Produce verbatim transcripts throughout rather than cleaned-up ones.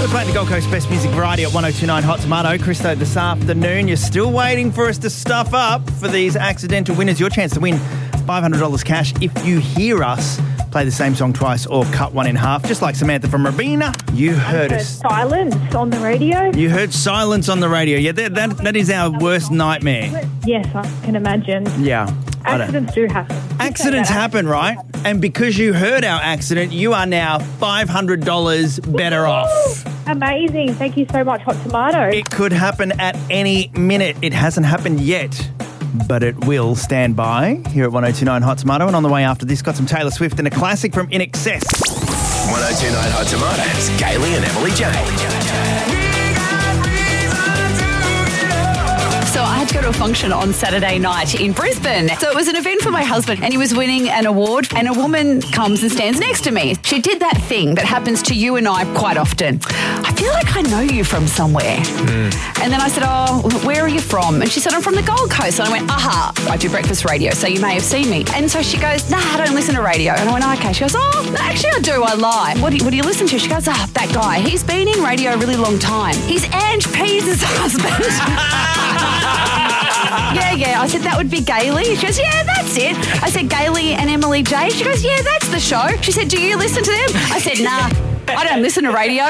We're playing the Gold Coast Best Music Variety at one oh two nine Hot Tomato. Christo, this afternoon, you're still waiting for us to stuff up for these accidental winners. Your chance to win five hundred dollars cash if you hear us play the same song twice or cut one in half. Just like Samantha from Robina, you heard, heard us. silence on the radio. You heard silence on the radio. Yeah, that, that, that is our worst nightmare. Yes, I can imagine. Yeah. Accidents do happen. Accidents happen, right? And because you heard our accident, you are now five hundred dollars better off. Amazing. Thank you so much, Hot Tomato. It could happen at any minute. It hasn't happened yet, but it will. Stand by here at one oh two nine Hot Tomato. And on the way after this, got some Taylor Swift and a classic from In Excess. one oh two nine Hot Tomatoes, Kaylee and Emily Jane. So I had to go to a function on Saturday night in Brisbane. So it was an event for my husband and he was winning an award and a woman comes and stands next to me. She did that thing that happens to you and I quite often. I feel like I know you from somewhere. Mm. And then I said, oh, where are you from? And she said, I'm from the Gold Coast. And I went, aha, I do breakfast radio, so you may have seen me. And so she goes, nah, I don't listen to radio. And I went, oh, okay. She goes, oh, no, actually I do, I lie. What do, you, what do you listen to? She goes, ah, oh, that guy. He's been in radio a really long time. He's Ange Pease' husband. Yeah, yeah. I said, that would be Gailey. She goes, yeah, that's it. I said, Gailey and Emily J. She goes, yeah, that's the show. She said, do you listen to them? I said, nah, I don't listen to radio.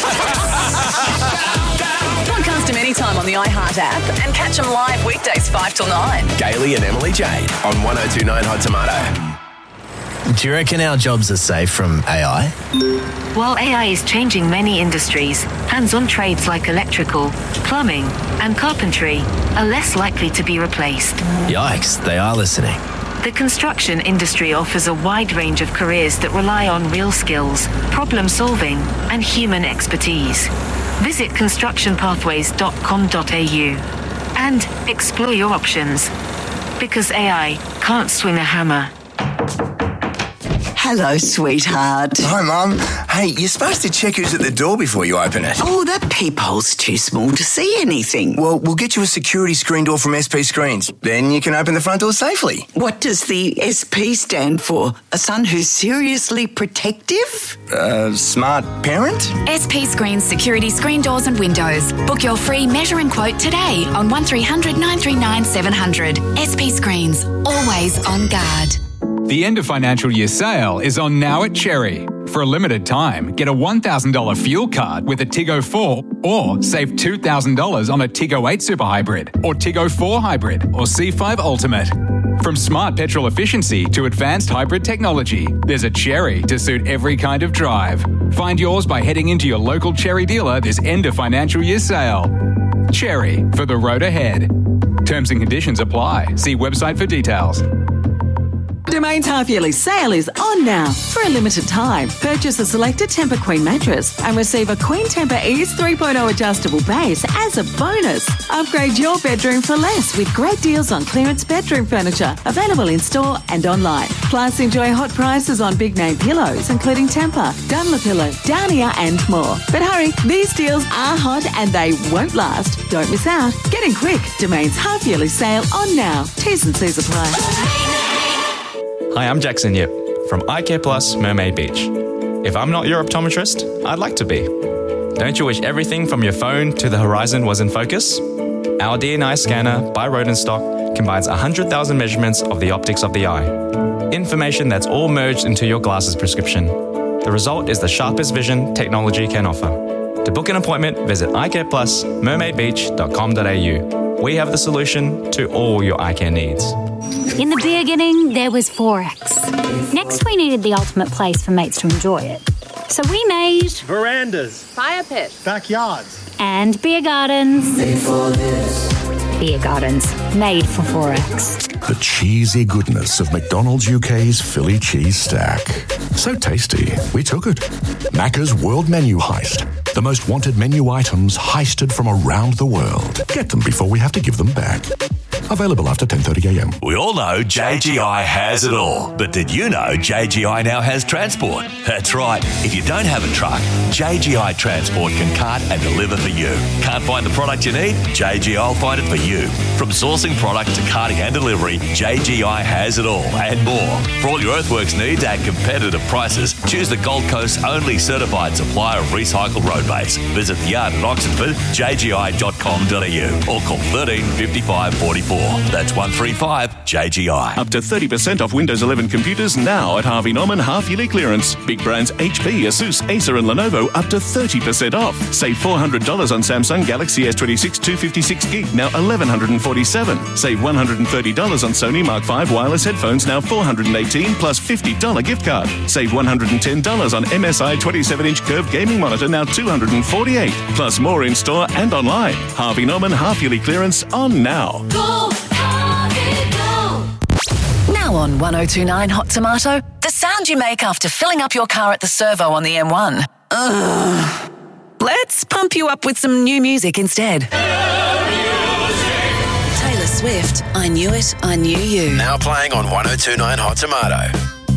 Podcast them anytime on the iHeart app and catch them live weekdays five till nine. Gailey and Emily Jade on one oh two nine Hot Tomato. Do you reckon our jobs are safe from A I? While A I is changing many industries, hands-on trades like electrical, plumbing, and carpentry are less likely to be replaced. Yikes, they are listening. The construction industry offers a wide range of careers that rely on real skills, problem-solving, and human expertise. Visit construction pathways dot com dot a u and explore your options. Because A I can't swing a hammer. Hello, sweetheart. Hi, Mum. Hey, you're supposed to check who's at the door before you open it. Oh, that peephole's too small to see anything. Well, we'll get you a security screen door from S P Screens. Then you can open the front door safely. What does the S P stand for? A son who's seriously protective? Uh, smart parent? S P Screens security screen doors and windows. Book your free measure and quote today on one three hundred nine three nine seven hundred. S P Screens, always on guard. The end of financial year sale is on now at Cherry. For a limited time, get a one thousand dollars fuel card with a Tiggo four or save two thousand dollars on a Tiggo eight Super Hybrid or Tiggo four Hybrid or C five Ultimate. From smart petrol efficiency to advanced hybrid technology, there's a Cherry to suit every kind of drive. Find yours by heading into your local Cherry dealer this end of financial year sale. Cherry, for the road ahead. Terms and conditions apply. See website for details. Domain's half-yearly sale is on now. For a limited time, purchase a selected Tempur Queen mattress and receive a Queen Tempur Ease three point oh adjustable base as a bonus. Upgrade your bedroom for less with great deals on clearance bedroom furniture, available in-store and online. Plus, enjoy hot prices on big-name pillows, including Tempur, Dunlopillow, Downier and more. But hurry, these deals are hot and they won't last. Don't miss out. Get in quick. Domain's half-yearly sale on now. T's and C's apply. Hi, I'm Jackson Yip from iCare Plus Mermaid Beach. If I'm not your optometrist, I'd like to be. Don't you wish everything from your phone to the horizon was in focus? Our D N I scanner by Rodenstock combines one hundred thousand measurements of the optics of the eye. Information that's all merged into your glasses prescription. The result is the sharpest vision technology can offer. To book an appointment, visit i care plus mermaid beach dot com dot a u. We have the solution to all your eye care needs. In the beginning, there was Forex. Next, we needed the ultimate place for mates to enjoy it. So we made... verandas, fire pits, backyards, and beer gardens. Made for this. Beer gardens, made for Forex. The cheesy goodness of McDonald's U K's Philly cheese stack. So tasty, we took it. Macca's World Menu Heist. The most wanted menu items heisted from around the world. Get them before we have to give them back. Available after ten thirty a m. We all know J G I has it all. But did you know J G I now has transport? That's right. If you don't have a truck, J G I Transport can cart and deliver for you. Can't find the product you need? J G I will find it for you. From sourcing product to carting and delivery, J G I has it all and more. For all your earthworks needs at competitive prices, choose the Gold Coast's only certified supplier of recycled road base. Visit the yard in Oxenford, j g i dot com dot a u or call thirteen fifty-five forty-four. That's one three five J G I. Up to thirty percent off Windows eleven computers now at Harvey Norman half-yearly clearance. Big brands H P, Asus, Acer and Lenovo up to thirty percent off. Save four hundred dollars on Samsung Galaxy S twenty-six two fifty-six gig, now eleven forty-seven. Save one hundred thirty dollars on Sony Mark five wireless headphones, now four hundred eighteen plus fifty dollars gift card. Save one hundred ten dollars on M S I twenty-seven inch curved gaming monitor, now two hundred forty-eight dollars. Plus more in store and online. Harvey Norman half-yearly clearance on now. Go, Harvey, go. Now on one oh two nine Hot Tomato, the sound you make after filling up your car at the servo on the M one. Ugh. Let's pump you up with some new music instead. Taylor Swift, I Knew It, I Knew You. Now playing on one oh two nine Hot Tomato.